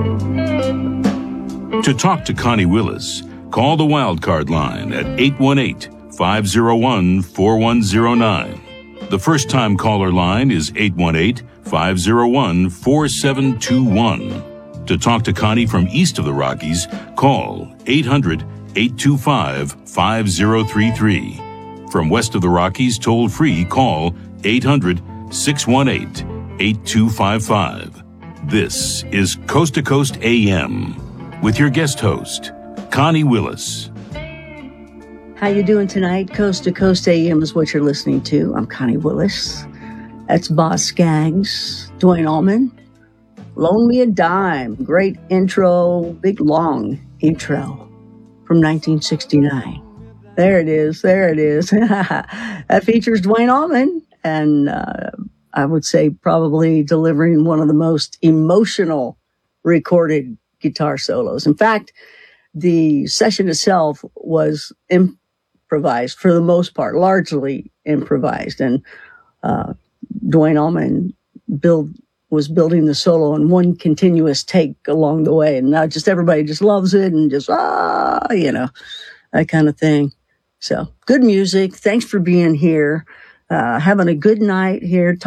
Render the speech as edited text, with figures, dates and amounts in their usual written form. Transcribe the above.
To talk to Connie Willis, call the Wildcard line at 818-501-4109. The first-time caller line is 818-501-4721. To talk to Connie from east of the Rockies, call 800-825-5033. From west of the Rockies, toll-free, call 800-618-8255. This is Coast to Coast AM with your guest host, Connie Willis. How you doing tonight? Coast to Coast AM is what you're listening to. I'm Connie Willis. That's Boz Scaggs, Duane Allman. Loan Me a Dime. Great intro, big long intro from 1969. There it is. That features Duane Allman, and I would say probably delivering one of the most emotional recorded guitar solos. In fact, the session itself was improvised for the most part, largely improvised. And Duane Allman was building the solo in one continuous take along the way. And now just everybody just loves it and just, that kind of thing. So good music. Thanks for being here. Having a good night here.